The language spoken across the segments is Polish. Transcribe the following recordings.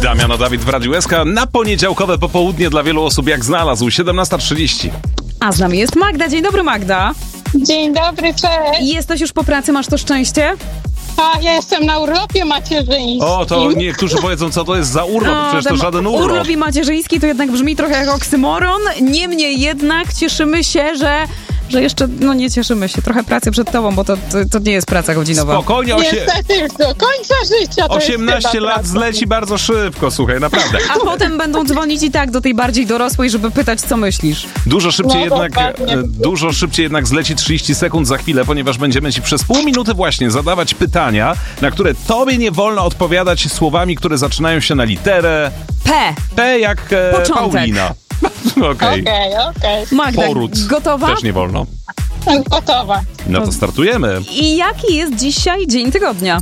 Damiano Dawid w Radiu SK na poniedziałkowe popołudnie dla wielu osób jak znalazł, 17:30. A z nami jest Magda. Dzień dobry, Magda. Dzień dobry, cześć. Jesteś już po pracy, masz to szczęście? A, ja jestem na urlopie macierzyńskim. O, to niektórzy powiedzą, co to jest za urlop, przecież to ten żaden urlop. Urlop i macierzyński to jednak brzmi trochę jak oksymoron. Niemniej jednak cieszymy się, że jeszcze, nie cieszymy się. Trochę pracy przed tobą, bo to nie jest praca godzinowa. Spokojnie, Niestety już do końca życia to 18 jest lat zleci bardzo szybko, słuchaj, naprawdę. A potem będą dzwonić i tak do tej bardziej dorosłej, żeby pytać, co myślisz. Dużo szybciej dokładnie. jednak zleci 30 sekund za chwilę, ponieważ będziemy ci przez pół minuty właśnie zadawać pytania, na które tobie nie wolno odpowiadać słowami, które zaczynają się na literę P jak Paulina. Okej. Okej. Magda, Poród gotowa? też nie wolno. Gotowa. No to startujemy. I jaki jest dzisiaj dzień tygodnia?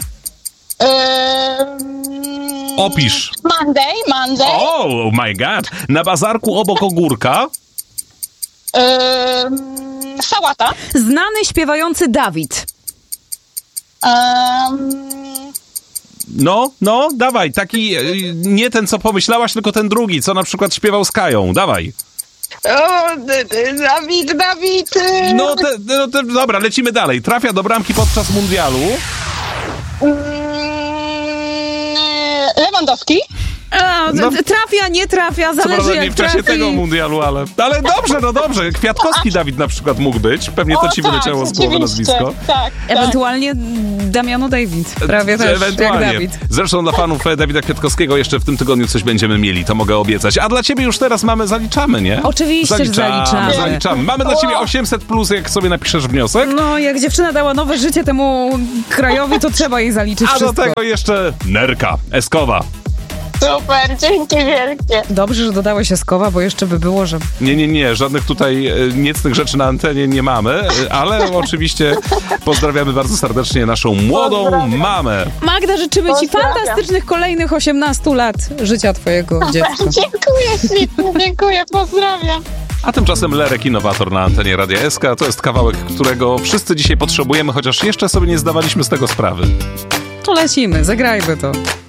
Opisz. Monday. Oh my god. Na bazarku obok ogórka. Sałata. Znany śpiewający Dawid. No, dawaj. Taki, nie ten, co pomyślałaś, tylko ten drugi, co na przykład śpiewał z Kają. Dawaj. Dawid. Dobra, lecimy dalej. Trafia do bramki podczas mundialu. Lewandowski. Trafia, nie trafia, Co zależy prawda jak nie w czasie trafi. tego mundialu, ale dobrze. Kwiatkowski Dawid na przykład mógł być. Pewnie to ci wyleciało z głowy nazwisko. Tak. Ewentualnie Damiano David. Prawie też jak Dawid. Zresztą dla fanów Dawida Kwiatkowskiego jeszcze w tym tygodniu coś będziemy mieli, to mogę obiecać. A dla ciebie już teraz zaliczamy, nie? Oczywiście, że zaliczamy. Mamy dla ciebie 800+, jak sobie napiszesz wniosek. No, jak dziewczyna dała nowe życie temu krajowi, to trzeba jej zaliczyć A wszystko. do tego jeszcze nerka, eskowa. Super, dzięki wielkie. Dobrze, że dodałeś Eskowa, bo jeszcze by było, że... Nie, żadnych tutaj niecnych rzeczy na antenie nie mamy, ale oczywiście pozdrawiamy bardzo serdecznie naszą młodą mamę. Magda, życzymy ci fantastycznych kolejnych 18 lat życia twojego dziecka. Dziękuję ślicznie, dziękuję, pozdrawiam. A tymczasem Lerek Innowator na antenie Radia SK to jest kawałek, którego wszyscy dzisiaj potrzebujemy, chociaż jeszcze sobie nie zdawaliśmy z tego sprawy. To lecimy, zagrajmy to.